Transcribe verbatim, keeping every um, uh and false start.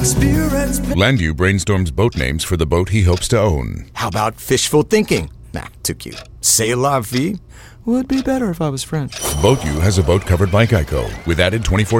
My spirit's been... Landu brainstorms boat names for the boat he hopes to own. How about fishful thinking? Nah, too cute. C'est la vie? Would be better if I was French. Boat U has a boat covered by Geico with added twenty-four